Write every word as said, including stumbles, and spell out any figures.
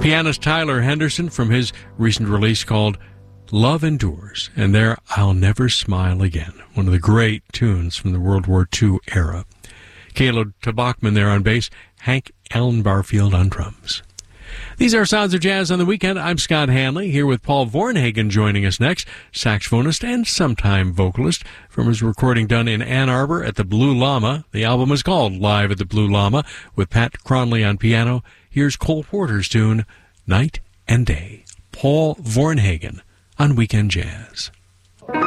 Pianist Tyler Henderson from his recent release called Love Endures, and there, I'll Never Smile Again, one of the great tunes from the World War Two era. Caleb Tabachman there on bass, Hank Allen Barfield on drums. These are Sounds of Jazz on the Weekend. I'm Scott Hanley, here with Paul Vornhagen joining us next, saxophonist and sometime vocalist from his recording done in Ann Arbor at the Blue Llama. The album is called Live at the Blue Llama, with Pat Cronley on piano. Here's Cole Porter's tune, Night and Day. Paul Vornhagen on Weekend Jazz.